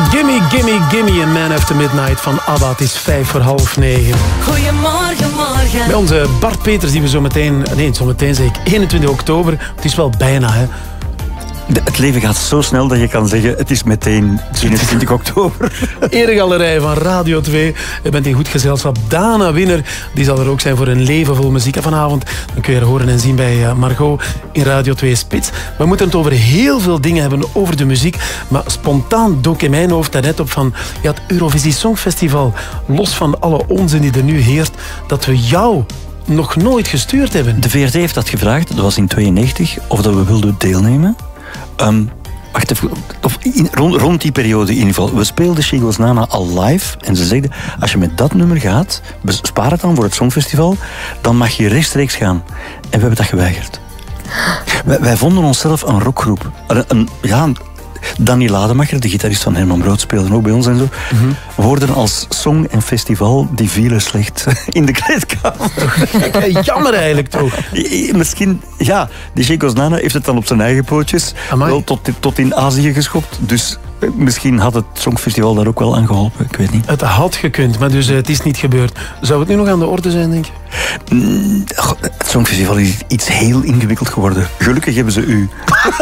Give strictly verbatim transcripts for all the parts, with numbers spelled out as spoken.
Gimme, gimme, gimme, A Man After Midnight van ABBA. Het is vijf voor half negen. Goedemorgen, morgen. Bij onze Bart Peters, die we zo meteen... Nee, zo meteen zeg ik eenentwintig oktober. Het is wel bijna, hè. De, het leven gaat zo snel dat je kan zeggen, het is meteen eenentwintig oktober. Eregalerij van Radio twee. Je bent in goed gezelschap. Dana Winner, die zal er ook zijn voor een leven vol muziek. En vanavond dan kun je haar horen en zien bij Margot in Radio twee Spits. We moeten het over heel veel dingen hebben over de muziek. Maar spontaan dook in mijn hoofd daarnet op van ja, het Eurovisie Songfestival. Los van alle onzin die er nu heerst, dat we jou nog nooit gestuurd hebben. De V R T heeft dat gevraagd, dat was in tweeënnegentig, of dat we wilden deelnemen. Um, wacht even, of in, rond, rond die periode in ieder geval. We speelden She Goes Na Na al live en ze zeiden, als je met dat nummer gaat, spaar het dan voor het Songfestival, dan mag je rechtstreeks gaan. En we hebben dat geweigerd. Wij, wij vonden onszelf een rockgroep. Een, een, ja, Danny Lademacher, de gitarist van Herman Brood, speelde ook bij ons en zo. Mm-hmm. We hoorden als song en festival, die vielen slecht in de kleedkamer. Jammer eigenlijk toch? Misschien, ja, die She Goes Na Na heeft het dan op zijn eigen pootjes wel tot, tot in Azië geschopt. Dus misschien had het Songfestival daar ook wel aan geholpen, ik weet niet. Het had gekund, maar dus uh, het is niet gebeurd. Zou het nu nog aan de orde zijn, denk je? Mm, het Songfestival is iets heel ingewikkeld geworden. Gelukkig hebben ze u.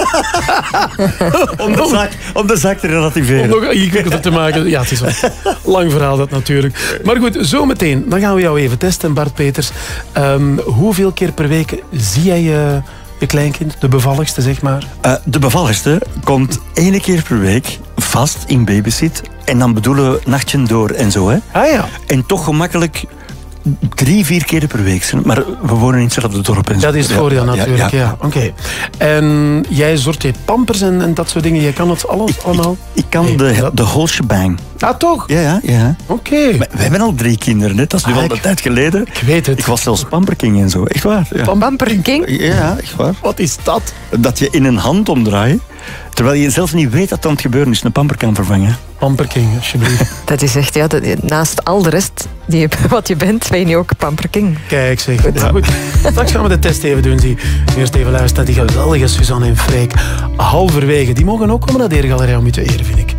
om, de zaak, om de zaak te relativeren. Om nog ingewikkelder te maken. Ja, het is een lang verhaal dat natuurlijk. Maar goed, zometeen, dan gaan we jou even testen, Bart Peters. Um, hoeveel keer per week zie jij je... je kleinkind, de bevalligste, zeg maar? Uh, de bevalligste komt één keer per week vast in babysit. En dan bedoelen we nachtje door en zo, hè. Ah ja. En toch gemakkelijk drie, vier keer per week. Maar we wonen in hetzelfde dorp. En dat is het voordeel ja, natuurlijk, ja. ja. Oké. Okay. En jij zorgt je pampers en, en dat soort dingen. Jij kan het alles ik, allemaal? Ik, ik kan nee, de, dat... de whole shebang. Ah, toch? Ja, ja. ja. Oké. Okay. We hebben al drie kinderen, hè. Dat is nu ah, al een tijd geleden. Ik weet het. Ik was zelfs pamperking en zo. Echt waar. Ja. Pamperking? Ja, echt waar. Wat is dat? Dat je in een hand omdraait, terwijl je zelf niet weet dat het aan het gebeuren is, een pamper kan vervangen. Pamperking, alsjeblieft. Dat is echt, ja, dat, naast al de rest die, wat je bent, ben je ook pamperking. Kijk, zeg. Ja, goed. Straks gaan we de test even doen. Zie. Eerst even luisteren naar die geweldige Suzanne en Freek. Halverwege. Die mogen ook komen naar de Eregalerij om je te eren, vind ik.